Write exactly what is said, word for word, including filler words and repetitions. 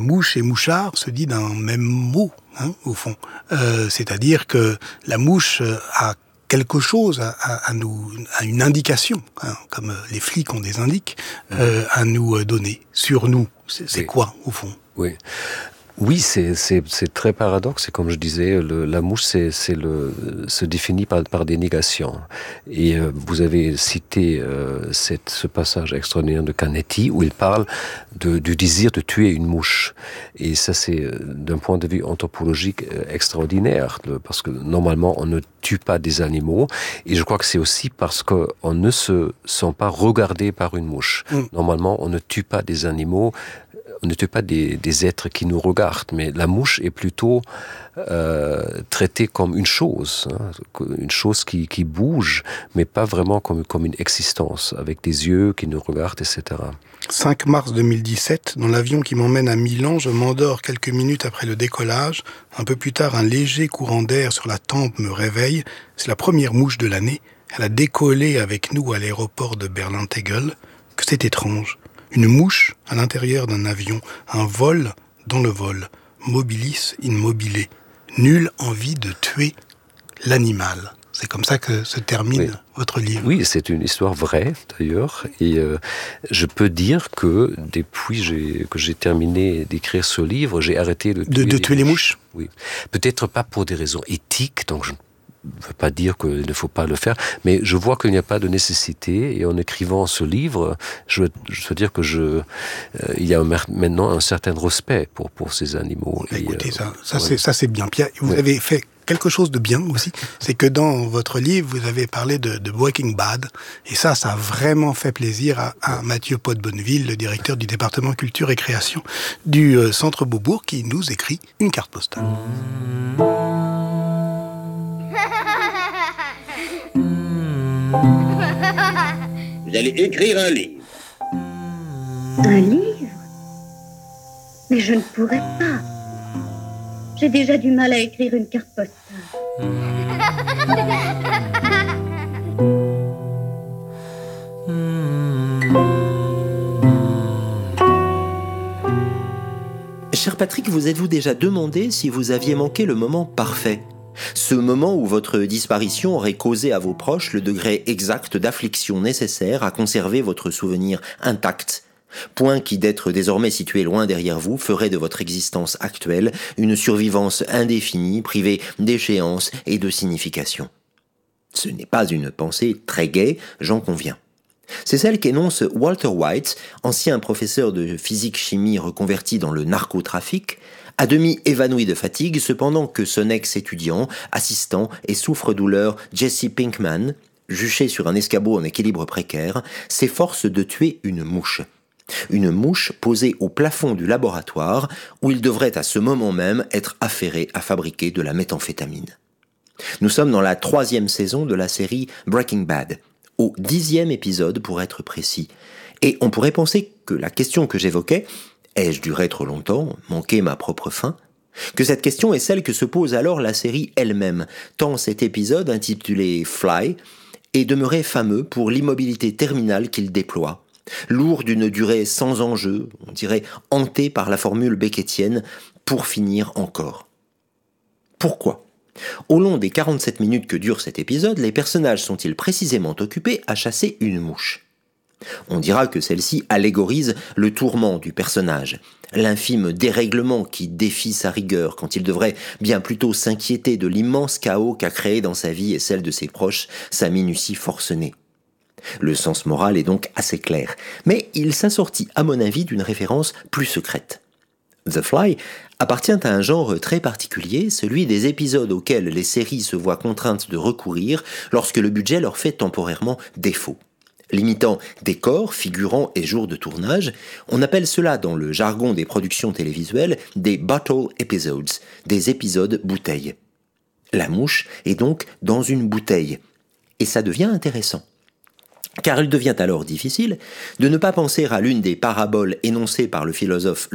mouche et mouchard se dit d'un même mot, hein, au fond. Euh, c'est-à-dire que la mouche a quelque chose à, à, à nous, à une indication, hein, comme les flics ont des indices, euh, à nous donner sur nous. C'est, c'est oui. quoi, au fond? Oui. Oui, c'est, c'est, c'est très paradoxe. Et comme je disais, le, la mouche c'est, c'est le, se définit par, par des négations. Et euh, vous avez cité euh, cette, ce passage extraordinaire de Canetti où il parle de, du désir de tuer une mouche. Et ça, c'est d'un point de vue anthropologique extraordinaire, parce que normalement, on ne tue pas des animaux. Et je crois que c'est aussi parce qu'on ne se sent pas regardé par une mouche. Mmh. Normalement, on ne tue pas des animaux. On ne tue pas des, des êtres qui nous regardent, mais la mouche est plutôt euh, traitée comme une chose, hein, une chose qui, qui bouge, mais pas vraiment comme, comme une existence, avec des yeux qui nous regardent, et cetera. cinq mars deux mille dix-sept, dans l'avion qui m'emmène à Milan, je m'endors quelques minutes après le décollage. Un peu plus tard, un léger courant d'air sur la tempe me réveille. C'est la première mouche de l'année. Elle a décollé avec nous à l'aéroport de Berlin-Tegel. Que c'est étrange. Une mouche à l'intérieur d'un avion, un vol dans le vol, mobilis in mobile. Nulle envie de tuer l'animal. C'est comme ça que se termine oui. votre livre. Oui, c'est une histoire vraie d'ailleurs. Et euh, je peux dire que depuis j'ai, que j'ai terminé d'écrire ce livre, j'ai arrêté de tuer, de, de les, tuer mouches. les mouches. Oui, peut-être pas pour des raisons éthiques, donc je ne veux pas dire qu'il ne faut pas le faire, mais je vois qu'il n'y a pas de nécessité, et en écrivant ce livre, je veux, je veux dire que je, euh, il y a maintenant un certain respect pour, pour ces animaux. Bah, et, écoutez, euh, ça, ça, ouais. c'est, ça c'est bien. Pierre, vous ouais. avez fait quelque chose de bien aussi, c'est que dans votre livre, vous avez parlé de, de Breaking Bad, et ça, ça a vraiment fait plaisir à, à Mathieu Pot-Bonneville, le directeur du département culture et création du euh, Centre Beaubourg, qui nous écrit une carte postale. Vous allez écrire un livre. Un livre? Mais je ne pourrais pas. J'ai déjà du mal à écrire une carte postale. Cher Patrick, vous êtes-vous déjà demandé si vous aviez manqué le moment parfait ? Ce moment où votre disparition aurait causé à vos proches le degré exact d'affliction nécessaire à conserver votre souvenir intact. Point qui, d'être désormais situé loin derrière vous, ferait de votre existence actuelle une survivance indéfinie, privée d'échéance et de signification. Ce n'est pas une pensée très gaie, j'en conviens. C'est celle qu'énonce Walter White, ancien professeur de physique-chimie reconverti dans le narcotrafic, à demi évanoui de fatigue, cependant que son ex-étudiant, assistant et souffre-douleur Jesse Pinkman, juché sur un escabeau en équilibre précaire, s'efforce de tuer une mouche. Une mouche posée au plafond du laboratoire où il devrait à ce moment même être affairé à fabriquer de la méthamphétamine. Nous sommes dans la troisième saison de la série Breaking Bad, au dixième épisode pour être précis, et on pourrait penser que la question que j'évoquais, ai-je duré trop longtemps, manqué ma propre fin, que cette question est celle que se pose alors la série elle-même, tant cet épisode intitulé Fly est demeuré fameux pour l'immobilité terminale qu'il déploie, lourd d'une durée sans enjeu, on dirait hanté par la formule beckettienne « pour finir encore ». Pourquoi ? Au long des quarante-sept minutes que dure cet épisode, les personnages sont-ils précisément occupés à chasser une mouche ? On dira que celle-ci allégorise le tourment du personnage, l'infime dérèglement qui défie sa rigueur quand il devrait bien plutôt s'inquiéter de l'immense chaos qu'a créé dans sa vie et celle de ses proches sa minutie forcenée. Le sens moral est donc assez clair, mais il s'assortit à mon avis d'une référence plus secrète. The Fly appartient à un genre très particulier, celui des épisodes auxquels les séries se voient contraintes de recourir lorsque le budget leur fait temporairement défaut. Limitant décors, figurants et jours de tournage, on appelle cela dans le jargon des productions télévisuelles des bottle episodes, des épisodes bouteilles. La mouche est donc dans une bouteille, et ça devient intéressant. Car il devient alors difficile de ne pas penser à l'une des paraboles énoncées par le philosophe